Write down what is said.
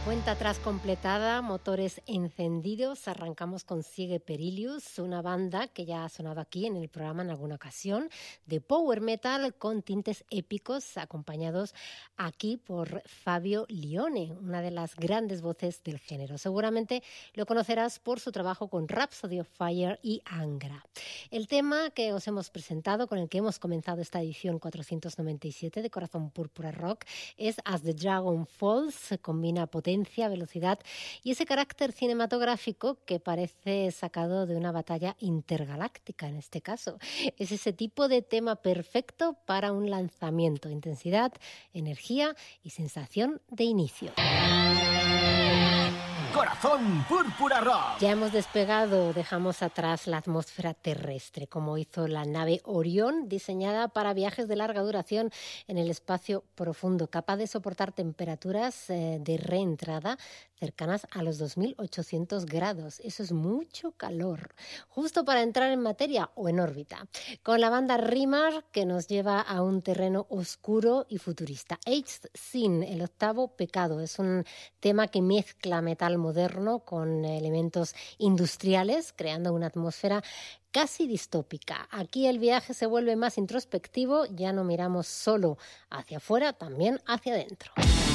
Cuenta atrás completada, motores encendidos. Arrancamos con Sigue Perilius, una banda que ya ha sonado aquí en el programa en alguna ocasión, de power metal con tintes épicos, acompañados aquí por Fabio Lione, una de las grandes voces del género. Seguramente lo conocerás por su trabajo con Rhapsody of Fire y Angra. El tema que os hemos presentado, con el que hemos comenzado esta edición 497 de Corazón Púrpura Rock, es As the Dragon Falls. Combina potencia, velocidad y ese carácter cinematográfico que parece sacado de una batalla intergaláctica en este caso. Es ese tipo de tema perfecto para un lanzamiento: intensidad, energía y sensación de inicio. Corazón Púrpura Rock. Ya hemos despegado, dejamos atrás la atmósfera terrestre, como hizo la nave Orión, diseñada para viajes de larga duración en el espacio profundo, capaz de soportar temperaturas de reentrada cercanas a los 2.800 grados. Eso es mucho calor, justo para entrar en materia o en órbita. Con la banda Rimar, que nos lleva a un terreno oscuro y futurista. Eighth Sin, el octavo pecado, es un tema que mezcla metal moderno con elementos industriales, creando una atmósfera casi distópica. Aquí el viaje se vuelve más introspectivo, ya no miramos solo hacia afuera, también hacia adentro.